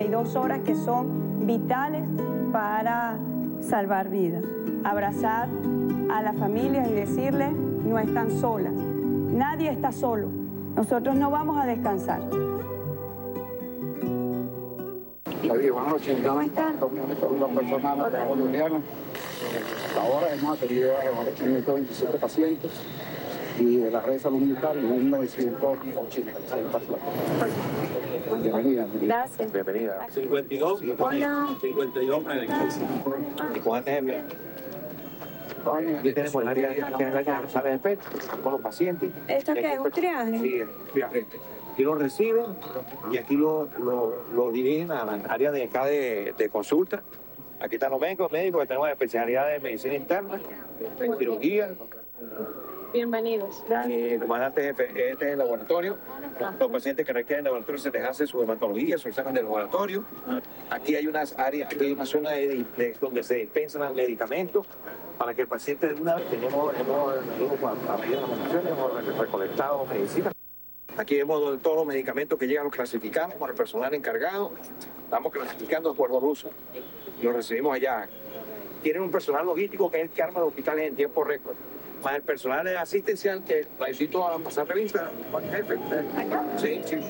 72 horas que son vitales para salvar vidas. Abrazar a las familias y decirles, no están solas, nadie está solo, nosotros no vamos a descansar. Buenas noches. ¿Cómo están? Dos personas bolivianas. Hasta ahora hemos atendido a 527 pacientes y de la red de salud militar 1986 personas. Bienvenida. Gracias. Bienvenida. 52. Hola. 52 médicos. ¿Y cuántos es? Aquí tenemos el área de sala de espera con los pacientes. ¿Esto qué es? ¿Un triaje? Sí, triaje. Aquí lo reciben y aquí lo dirigen a la área de acá de consulta. Aquí están los médicos que tenemos especialidad de medicina interna, cirugía. Bienvenidos. El comandante jefe, este es el laboratorio. Los pacientes que requieren laboratorio se les hace su hematología, su examen de laboratorio. Aquí hay unas áreas, aquí hay una zona donde se dispensan los medicamentos para que el paciente de una vez hemos recolectado medicinas. Aquí vemos todos los medicamentos que llegan, los clasificamos con el personal encargado. Estamos clasificando de acuerdo al uso. Los recibimos allá. Tienen un personal logístico que es el que arma los hospitales en tiempo récord. Más el personal asistencial que la invito a pasar revista. Sí, sí.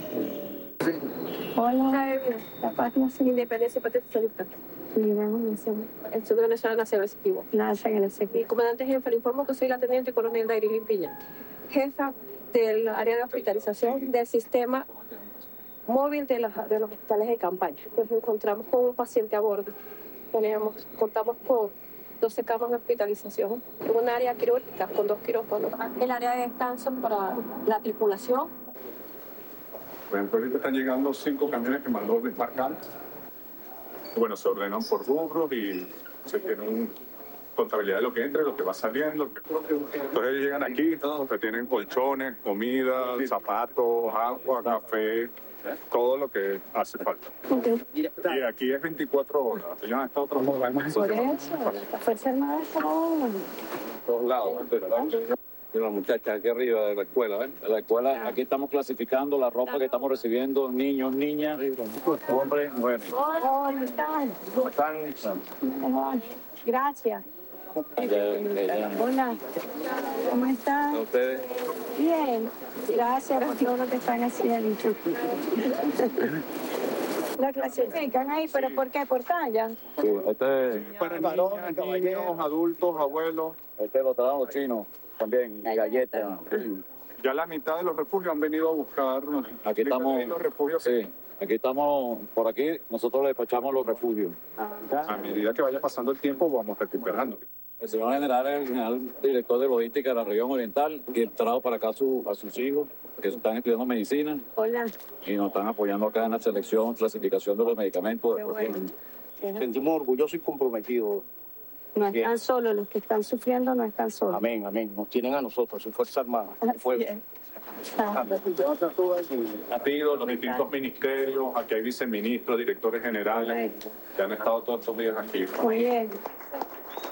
Hola. La página sin Independencia y Patria Saludista. El Centro Nacional Nacional Executivo. Mi comandante jefe, le informo que soy la teniente coronel Dairilin Piña, jefa del área de hospitalización del sistema móvil de los hospitales de campaña. Nos encontramos con un paciente a bordo. Contamos con 12 camas de hospitalización, un área quirúrgica con 2 quirófanos, el área de descanso para la tripulación. Bueno, ahorita están llegando 5 camiones que mandó desmarcar. Bueno, se ordenan por rubros y se tiene una contabilidad de lo que entra y lo que va saliendo. Entonces ellos llegan aquí, que tienen colchones, comida, zapatos, agua, café, todo lo que hace falta. Y aquí es 24 horas. Ellos han estado trabajando. Por eso, la Fuerza Armada está en todos lados, ¿verdad? Y las muchachas aquí arriba de la escuela, ¿ven? De la escuela, aquí estamos clasificando la ropa que estamos recibiendo, niños, niñas, hombres, mujeres. Hola, ¿cómo están? Gracias. Hola, ¿cómo están? ¿A ustedes? Bien, gracias por todo lo que están haciendo. La clasifican ahí, ¿pero por qué? ¿Por talla? Sí, este Para niñas, niños, adultos, abuelos. lo traen los chinos también, galletas. Sí. Ya la mitad de los refugios han venido a buscar. Aquí estamos, los refugios. sí, aquí estamos, por aquí nosotros le despachamos los refugios. A medida que vaya pasando el tiempo vamos recuperando. El señor general es el general director de logística de la región oriental y él trajo para acá a sus hijos que están estudiando medicina. Hola. Y nos están apoyando acá en la selección, clasificación de los medicamentos. Qué bueno. Sentimos orgullosos y comprometidos. No están solos, los que están sufriendo no están solos. Amén, amén. Nos tienen a nosotros, su Fuerza Armada. Ha sido los distintos ministerios, aquí hay viceministros, directores generales, que han estado todos estos días aquí. Muy bien.